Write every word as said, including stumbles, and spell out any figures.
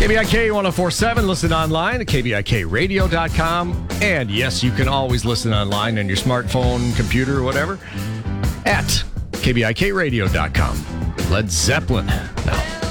K B I K ten forty-seven. Listen online at K B I K radio dot com. And yes, you can always listen online on your smartphone, computer, whatever, at K B I K radio dot com. Led Zeppelin. Now